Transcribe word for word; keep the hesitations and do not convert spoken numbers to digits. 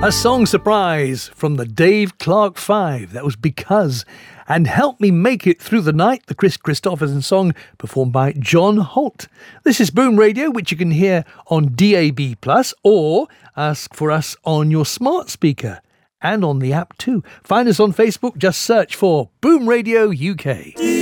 A song surprise from the Dave Clark Five. That was Because. And Help Me Make It Through the Night, the Chris Christopherson song performed by John Holt. This is Boom Radio, which you can hear on D A B plus, or ask for us on your smart speaker and on the app too. Find us on Facebook, just search for Boom Radio U K.